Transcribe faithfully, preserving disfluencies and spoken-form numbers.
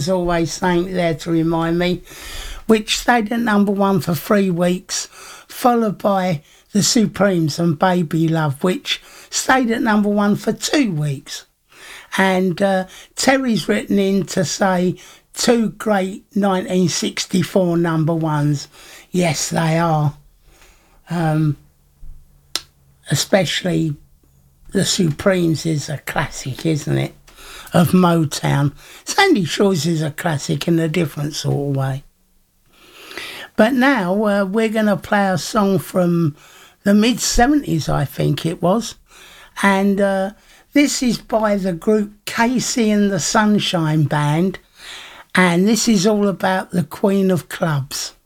There's always something there to remind me, which stayed at number one for three weeks, followed by The Supremes and Baby Love, which stayed at number one for two weeks. And uh, Terry's written in to say two great nineteen sixty-four number ones. Yes, they are. Um, especially The Supremes is a classic, isn't it? Of Motown. Sandy Shores is a classic in a different sort of way. But now uh, we're going to play a song from the mid seventies, I think it was. And uh, this is by the group Casey and the Sunshine Band. And this is all about the Queen of Clubs.